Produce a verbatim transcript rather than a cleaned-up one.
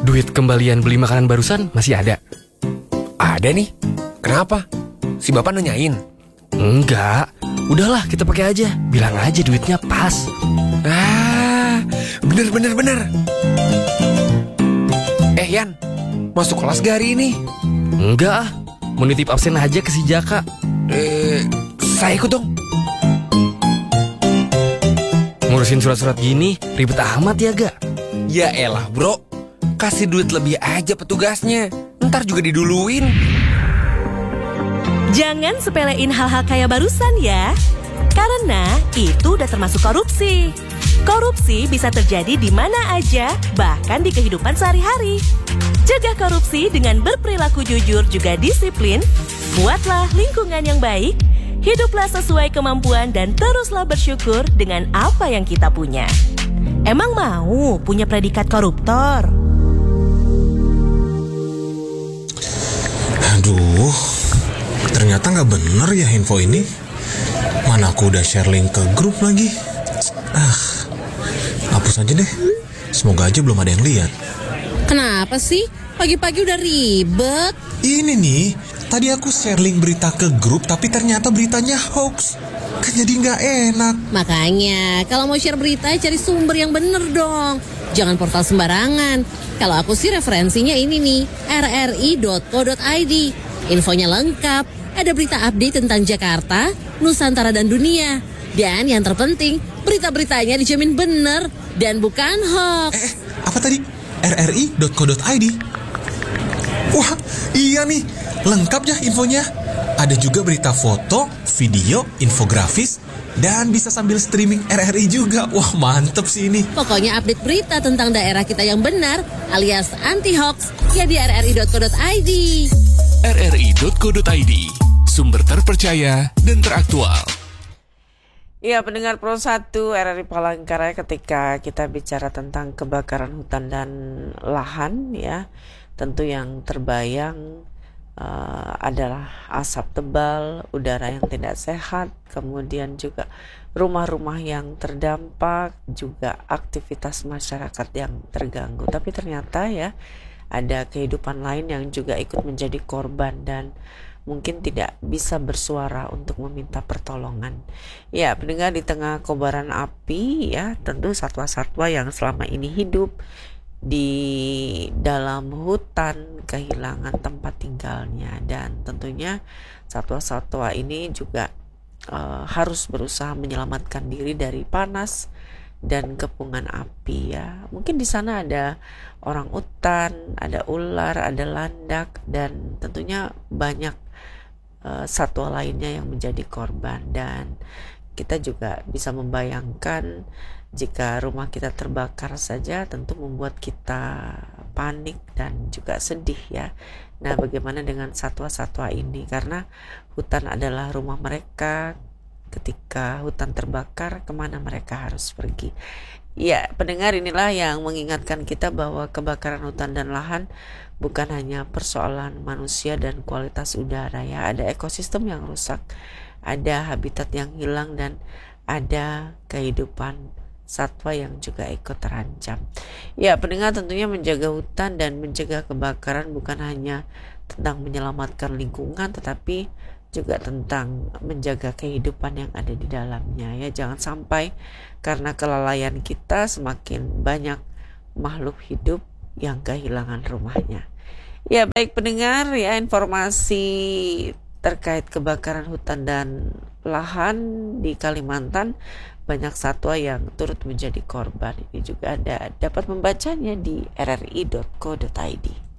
Duit kembalian beli makanan barusan masih ada? Ada nih. Kenapa? Si bapak nanyain? Enggak. Udahlah kita pakai aja. Bilang aja duitnya pas. Ah, bener bener bener. Eh Yan, masuk kelas gak hari ini? Enggak ah. Mau nitip absen aja ke si Jaka. Eh, saya ikut dong. Ngurusin surat-surat gini ribet amat ya gak? Ya elah bro, kasih duit lebih aja petugasnya. Ntar juga diduluin. Jangan sepelein hal-hal kayak barusan ya. Karena itu udah termasuk korupsi. Korupsi bisa terjadi di mana aja, bahkan di kehidupan sehari-hari. Jaga korupsi dengan berperilaku jujur juga disiplin. Buatlah lingkungan yang baik. Hiduplah sesuai kemampuan dan teruslah bersyukur dengan apa yang kita punya. Emang mau punya predikat koruptor? Aduh, ternyata nggak bener ya info ini. Mana aku udah share link ke grup lagi. Ah, hapus aja deh. Semoga aja belum ada yang lihat. Kenapa sih? Pagi-pagi udah ribet. Ini nih, tadi aku share link berita ke grup, tapi ternyata beritanya hoax. Kan jadi nggak enak. Makanya, kalau mau share berita, cari sumber yang bener dong. Jangan portal sembarangan. Kalau aku sih referensinya ini nih, r r i dot co dot i d. Infonya lengkap, ada berita update tentang Jakarta, Nusantara dan dunia. Dan yang terpenting, berita-beritanya dijamin bener dan bukan hoax. Eh, apa tadi? r r i dot co dot i d. Wah, iya nih, lengkap ya infonya. Ada juga berita foto, video, infografis, dan bisa sambil streaming R R I juga. Wah, mantep sih ini. Pokoknya update berita tentang daerah kita yang benar, alias anti-hoax, ya di r r i dot co dot i d. r r i dot co dot i d, sumber terpercaya dan teraktual. Ya, pendengar Pro satu R R I Palangkaraya, ketika kita bicara tentang kebakaran hutan dan lahan, ya, tentu yang terbayang uh, adalah asap tebal, udara yang tidak sehat, kemudian juga rumah-rumah yang terdampak, juga aktivitas masyarakat yang terganggu. Tapi ternyata ya, ada kehidupan lain yang juga ikut menjadi korban dan mungkin tidak bisa bersuara untuk meminta pertolongan. Ya, pendengar, di tengah kobaran api, ya, tentu satwa-satwa yang selama ini hidup di dalam hutan kehilangan tempat tinggalnya, dan tentunya satwa-satwa ini juga uh, harus berusaha menyelamatkan diri dari panas dan kepungan api, ya. Mungkin di sana ada orang utan, ada ular, ada landak, dan tentunya banyak uh, satwa lainnya yang menjadi korban. Dan kita juga bisa membayangkan jika rumah kita terbakar saja tentu membuat kita panik dan juga sedih, ya. Nah, bagaimana dengan satwa-satwa ini? Karena hutan adalah rumah mereka. Ketika hutan terbakar, kemana mereka harus pergi? Ya, pendengar, inilah yang mengingatkan kita bahwa kebakaran hutan dan lahan bukan hanya persoalan manusia dan kualitas udara, ya. Ada ekosistem yang rusak, ada habitat yang hilang, dan ada kehidupan satwa yang juga ikut terancam. Ya, pendengar, tentunya menjaga hutan dan mencegah kebakaran bukan hanya tentang menyelamatkan lingkungan, tetapi juga tentang menjaga kehidupan yang ada di dalamnya, ya. Jangan sampai karena kelalaian kita semakin banyak makhluk hidup yang kehilangan rumahnya. Ya, baik pendengar, ya, informasi terkait kebakaran hutan dan lahan di Kalimantan, banyak satwa yang turut menjadi korban. Ini juga Anda dapat membacanya di r r i dot co dot i d.